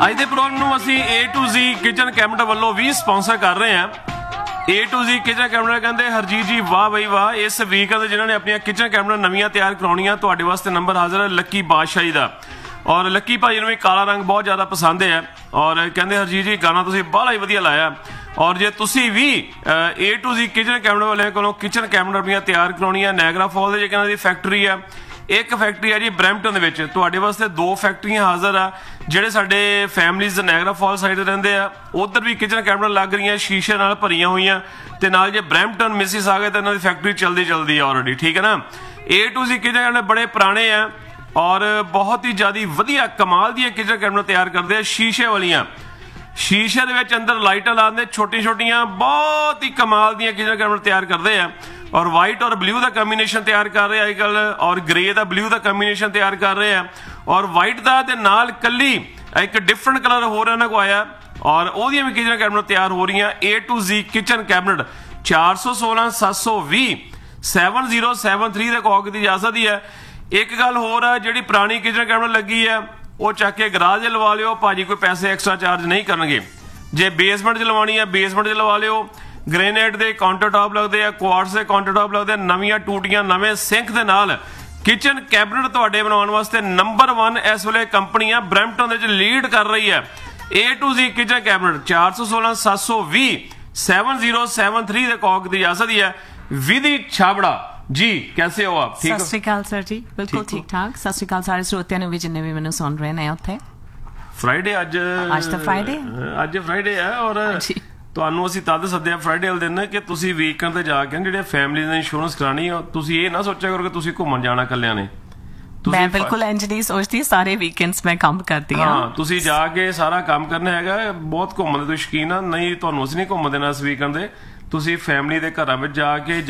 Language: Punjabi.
ਅੱਜ ਦੇ ਪ੍ਰੋਗਰਾਮ ਨੂੰ ਅਸੀਂ A to Z kitchen cabinet ਵੱਲੋਂ ਵੀ ਸਪਾਂਸਰ ਕਰ ਰਹੇ ਹਾਂ। A to Z kitchen cabinet ਕਹਿੰਦੇ ਹਰਜੀਤ ਜੀ ਵਾਹ ਬਈ ਵਾਹ, ਇਸ ਵੀਕ ਦੇ ਜਿਨ੍ਹਾਂ ਨੇ ਆਪਣੀਆਂ ਕਿਚਨ ਕੈਬਨਿਟ ਨਵੀਆਂ ਤਿਆਰ ਕਰਾਉਣੀਆਂ ਤੁਹਾਡੇ ਵਾਸਤੇ ਨੰਬਰ ਹਾਜ਼ਰ ਹੈ ਲੱਕੀ ਬਾਦਸ਼ਾਹੀ ਦਾ। ਔਰ ਲੱਕੀ ਭਾਜੀ ਨੂੰ ਵੀ ਕਾਲਾ ਰੰਗ ਬਹੁਤ ਜ਼ਿਆਦਾ ਪਸੰਦ ਹੈ ਔਰ ਕਹਿੰਦੇ ਹਰਜੀਤ ਜੀ ਗਾਣਾ ਤੁਸੀਂ ਬਾਹਲਾ ਹੀ ਵਧੀਆ ਲਾਇਆ। ਔਰ ਜੇ ਤੁਸੀਂ ਵੀ A to Z kitchen cabinet ਵਾਲਿਆਂ ਕੋਲੋਂ ਕਿਚਨ ਕੈਬਨਿਟ ਆਪਣੀਆਂ ਤਿਆਰ ਕਰਾਉਣੀਆਂ, ਨਾਇਗਰਾ ਫਾਲ ਦੇ ਜਿਹਨਾਂ ਦੀ ਫੈਕਟਰੀ ਆ, ਇੱਕ ਫੈਕਟਰੀ ਆ ਜੀ ਬਰੈਂਪਟਨ ਦੇ ਵਿੱਚ, ਤੁਹਾਡੇ ਵਾਸਤੇ 2 ਫੈਕਟਰੀਆਂ ਹਾਜ਼ਰ ਆ। ਜਿਹੜੇ ਸਾਡੇ ਫੈਮਲੀਜ਼ ਨਾਇਗਰਾ ਫਾਲ ਸਾਈਡ ਰਹਿੰਦੇ ਆ ਉਧਰ ਵੀ ਕਿਚਨ ਕੈਬਨਿਟ ਲੱਗ ਰਹੀਆਂ, ਸ਼ੀਸ਼ੇ ਨਾਲ ਭਰੀਆਂ ਹੋਈਆਂ, ਤੇ ਨਾਲ ਜੇ ਬਰੈਂਪਟਨ ਮਿਸਿਸ ਆ ਗਏ ਤਾਂ ਇਹਨਾਂ ਦੀ ਫੈਕਟਰੀ ਚੱਲਦੀ ਆ ਆਲਰੇਡੀ, ਠੀਕ ਹੈ ਨਾ। A to Z kitchen cabinet ਬੜੇ ਪੁਰਾਣੇ ਆ ਔਰ ਬਹੁਤ ਹੀ ਜ਼ਿਆਦਾ ਵਧੀਆ ਕਮਾਲ ਦੀਆਂ ਕਿਚਨ ਕੈਬਨਿਟ ਤਿਆਰ ਕਰਦੇ ਆ, ਸ਼ੀਸ਼ੇ ਵਾਲੀਆਂ। ਸ਼ੀਸ਼ੇ ਦੇ ਵਿੱਚ ਅੰਦਰ ਲਾਈਟਾਂ ਲਾਉਂਦੇ, ਛੋਟੀਆਂ ਬਹੁਤ ਹੀ ਕਮਾਲ ਦੀਆਂ ਕਿਚਨ ਕੈਬਨਿਟ ਤਿਆਰ ਕਰਦੇ ਆ। ਔਰ ਵਾਈਟ ਔਰ ਬਲੂ ਦਾ ਕੰਬੀਨੇਸ਼ਨ ਤਿਆਰ ਕਰ ਰਹੇ ਆ ਅੱਜ ਕੱਲ, ਔਰ ਗ੍ਰੇ ਦਾ ਬਲੂ ਦਾ ਕੰਬੀਨੇਸ਼ਨ ਤਿਆਰ ਕਰ ਰਹੇ ਆ, ਔਰ ਵਾਈਟ ਦਾ ਤੇ ਨਾਲ ਕੱਲੀ ਇੱਕ ਡਿਫਰੈਂਟ ਕਲਰ ਹੋਰ ਇਹਨਾਂ ਕੋ ਆਇਆ, ਔਰ ਉਹਦੀਆਂ ਵੀ ਕਿਚਨ ਕੈਬਨਿਟ ਤਿਆਰ ਹੋ ਰਹੀਆਂ। A to Z kitchen cabinet 416 720 7073 ਦੇ ਕਾਲ ਕੀਤੀ ਜਾ ਸਕਦੀ ਹੈ। ਇੱਕ ਗੱਲ ਹੋਰ ਆ, ਜਿਹੜੀ ਪੁਰਾਣੀ ਕਿਚਨ ਕੈਬਨਿਟ ਲੱਗੀ ਆ ਉਹ ਚੱਕ ਕੇ ਗਰਾਜ 'ਚ ਲਵਾ ਲਿਓ, ਭਾਜੀ ਕੋਈ ਪੈਸੇ ਐਕਸਟਰਾ ਚਾਰਜ ਨਹੀਂ ਕਰਨਗੇ। ਜੇ ਬੇਸਮੈਂਟ 'ਚ ਲਵਾਉਣੀ ਆ ਬੇਸਮੈਂਟ 'ਚ ਲਵਾ ਲਿਓ। ਗ੍ਰੇਨਾਈਟ ਦੇ ਕਾਊਂਟਰ ਟਾਪ ਲੱਗਦੇ ਆ, ਕੁਆਰਟਸ ਦੇ ਕਾਊਂਟਰ ਟਾਪ ਲੱਗਦੇ ਆ, ਨਵੀਆਂ ਟੂਟੀਆਂ ਨਵੇਂ ਸਿੰਕ ਦੇ ਨਾਲ ਕਿਚਨ ਕੈਬਨਿਟ ਤੁਹਾਡੇ ਬਣਾਉਣ ਵਾਸਤੇ ਨੰਬਰ 1 ਇਸ ਵੇਲੇ ਕੰਪਨੀ ਆ ਬਰੈਂਪਟਨ ਦੇ ਵਿੱਚ ਲੀਡ ਕਰ ਰਹੀ ਹੈ। A to Z kitchen cabinet 416 720 7073 ਦੇ ਕਾਲ ਕੀਤੀ ਜਾ ਸਕਦੀ ਹੈ। ਵਿਧੀ ਛਾਬੜਾ जी कैसे हो आप? ठीक हो? सत श्री अकाल सर जी, बिल्कुल ठीक ठाक। सत श्री अकाल सारे श्रोतिਆਂ ਨੂੰ ਵੀ ਜਿੰਨੇ ਵੀ ਮੈਨੂੰ ਸੁਣ ਰਹੇ ਨੇ ਉੱਥੇ। ਫਰਾਈਡੇ ਅੱਜ ਤਾਂ ਫਰਾਈਡੇ ਹੈ ਔਰ ਤੁਹਾਨੂੰ ਅਸੀਂ ਤਦ ਸੱਦਿਆ ਫਰਾਈਡੇ ਵਾਲੇ ਦਿਨ ਕਿ ਤੁਸੀਂ ਵੀਕਐਂਡ ਤੇ ਜਾ ਕੇ ਜਿਹੜੇ ਫੈਮਿਲੀ ਦਾ ਇੰਸ਼ੋਰੈਂਸ ਕਰਾਣੀ ਆ, ਤੁਸੀਂ ਇਹ ਨਾ ਸੋਚਿਆ ਕਰੋ ਕਿ ਤੁਸੀਂ ਘੁੰਮਣ ਜਾਣਾ ਇਕੱਲਿਆਂ ਨੇ। ਮੈਂ ਬਿਲਕੁਲ ਇੰਜ ਨਹੀਂ ਸੋਚਦੀ, ਸਾਰੇ ਵੀਕਐਂਡਸ ਮੈਂ ਕੰਮ ਕਰਦੀ ਹਾਂ। ਤੁਸੀਂ ਜਾ ਕੇ ਸਾਰਾ ਕੰਮ ਕਰਨਾ ਹੈਗਾ। ਬਹੁਤ ਘੁੰਮਣ ਦੇ ਤੁਸੀਂ ਸ਼ੌਕੀਨ ਆ, ਨਹੀਂ ਤੁਹਾਨੂੰ ਅਸੀਂ ਨਹੀਂ ਘੁੰਮਣ ਦੇਣਾ ਇਸ ਵੀਕਐਂਡ ਦੇ। ਤੁਸੀਂ ਫੈਮਿਲੀ ਦੇ ਘਰਾਂ ਵਿੱਚ ਜਾ ਕੇ